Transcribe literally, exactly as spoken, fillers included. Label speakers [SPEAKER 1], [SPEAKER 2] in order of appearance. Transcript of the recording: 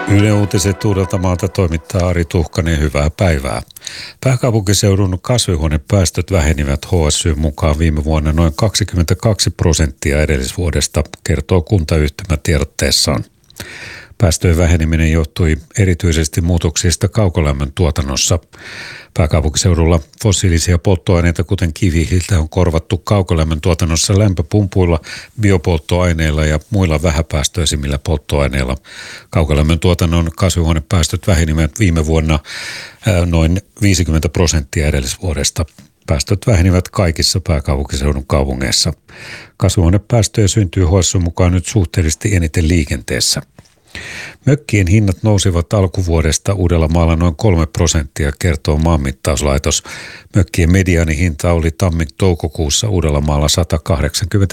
[SPEAKER 1] Yle Uutiset Uudeltamaalta toimittaa Ari Tuhkanen, hyvää päivää. Pääkaupunkiseudun kasvihuonepäästöt vähenivät H S Y:n mukaan viime vuonna noin kaksikymmentäkaksi prosenttia edellisvuodesta, kertoo kuntayhtymä tiedotteessaan. Päästöjen väheneminen johtui erityisesti muutoksista kaukolämmön tuotannossa. Pääkaupunkiseudulla fossiilisia polttoaineita, kuten kivihiiltä, on korvattu kaukolämmön tuotannossa lämpöpumpuilla, biopolttoaineilla ja muilla vähäpäästöisimmillä polttoaineilla. Kaukolämmön tuotannon kasvihuonepäästöt vähenivät viime vuonna noin viisikymmentä prosenttia edellisvuodesta. Päästöt vähenivät kaikissa pääkaupunkiseudun kaupungeissa. Kasvihuonepäästöjä syntyy H S Y:n mukaan nyt suhteellisesti eniten liikenteessä. Mökkien hinnat nousivat alkuvuodesta Uudellamaalla noin kolme prosenttia, kertoo Maanmittauslaitos. Mökkien mediaanihinta oli tammi-toukokuussa Uudellamaalla sata kahdeksankymmentä